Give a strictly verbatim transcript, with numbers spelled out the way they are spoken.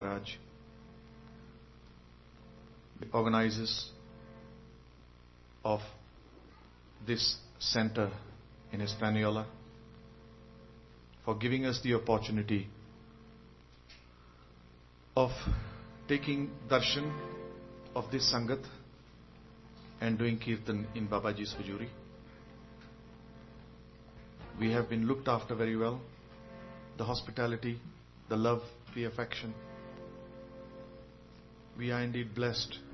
Raj, the organizers of this center in Hispaniola, for giving us the opportunity of taking darshan of this Sangat and doing Kirtan in Babaji's Hujuri. We have been looked after very well. The hospitality, the love, the affection. We are indeed blessed